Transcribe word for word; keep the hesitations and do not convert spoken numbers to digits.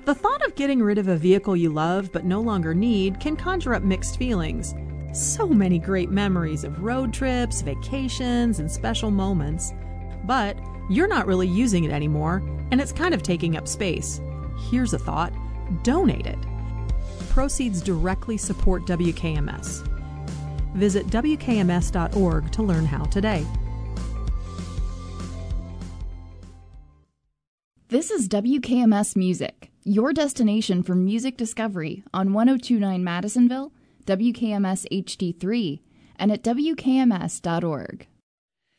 The thought of getting rid of a vehicle you love but no longer need can conjure up mixed feelings. So many great memories of road trips, vacations, and special moments. But you're not really using it anymore, and it's kind of taking up space. Here's a thought: donate it. Proceeds directly support W K M S. Visit W K M S dot org to learn how today. This is W K M S Music, your destination for music discovery on one oh two point nine Madisonville, W K M S H D three, and at W K M S dot org.